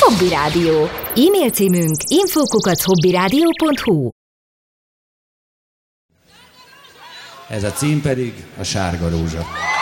Hobby Rádió. E-mail címünk info@hobbyradio.hu. Ez a cím pedig a Sárga rózsa.